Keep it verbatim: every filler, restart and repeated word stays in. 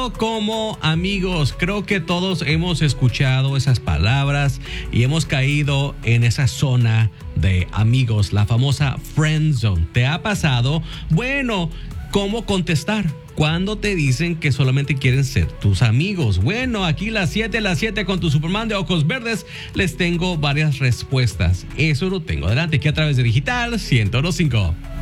Pero como amigos, creo que todos hemos escuchado esas palabras y hemos caído en esa zona de amigos, la famosa friend zone. ¿Te ha pasado? Bueno, ¿cómo contestar cuando te dicen que solamente quieren ser tus amigos? Bueno, aquí las siete, las siete con tu Superman de ojos verdes, les tengo varias respuestas. Eso lo tengo adelante aquí a través de Digital ciento uno punto cinco.